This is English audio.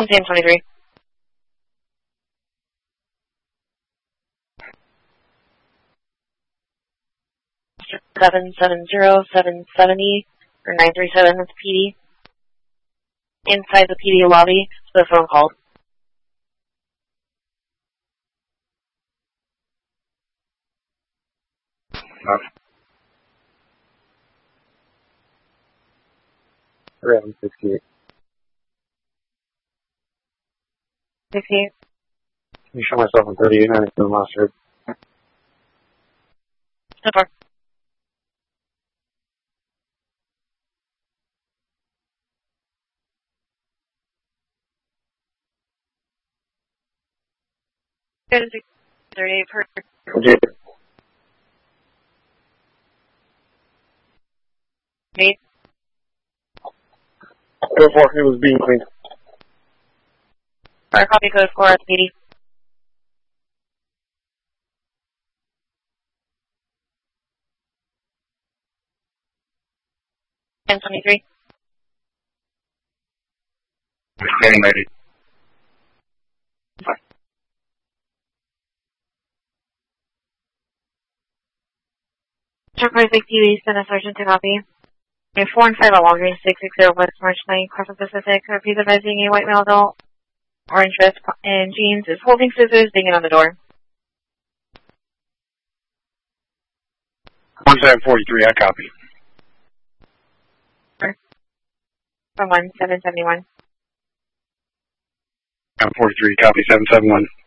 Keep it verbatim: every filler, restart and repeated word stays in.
ten twenty-three. seven seven zero seven seventy or nine three seven with the P D. Inside the P D lobby, the phone called. Around sixty-eight. sixty-eight. Can you show myself on thirty-eight and I last year? So far. thirty-eight per. Okay. Eight. Go for it. It was being cleaned. Our copy code for our P D. ten twenty-three. Standing ready. Turquoise Lake T V, send a sergeant to copy. A four and five at long range six six zero West March nine, Cross the Pacific. Repeat advising a white male adult, orange dress and jeans, is holding scissors, banging on the door. one seven forty-three, I copy. From one seven seventy-one. I'm forty-three, copy seven seven one.